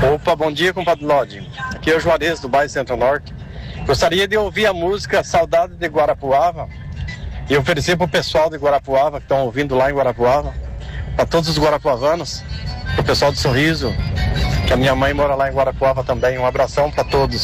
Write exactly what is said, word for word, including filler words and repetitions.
Opa, bom dia, compadre Lodi. Aqui é o Juarez, do bairro Centro-Norte. Gostaria de ouvir a música Saudade de Guarapuava e oferecer para o pessoal de Guarapuava, que estão ouvindo lá em Guarapuava, para todos os guarapuavanos, para o pessoal do Sorriso, que a minha mãe mora lá em Guarapuava também. Um abração para todos.